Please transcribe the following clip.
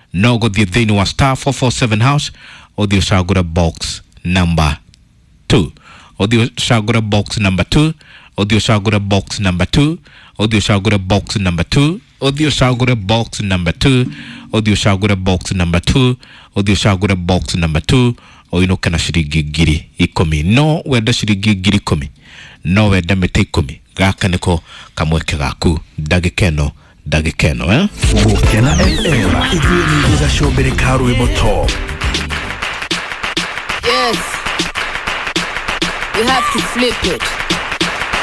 no go the thing was star 447 house audio shagura box number 2 audio shagura box number 2 audio shagura box number 2 audio shagura box number 2 audio shagura box number 2 audio shagura box number 2 audio shagura box number 2 oyino kana shirigi giri ikomi no wenda shirigi giri ikomi no wenda mete ikomi gaka niko kamweke gaku dagikeno Gukena FM igiye nibuza shobere karuwe moto. Yes, you have to flip it.